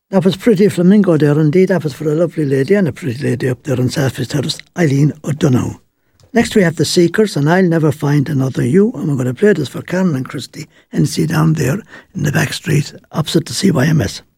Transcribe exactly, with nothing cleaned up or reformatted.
That was Pretty Flamingo there indeed. That was for a lovely lady and a pretty lady up there in Selfridge Terrace, Eileen O'Donoghue. Next we have The Seekers and I'll Never Find Another You, and we're going to play this for Karen and Christy N C down there in the back street opposite the C Y M S.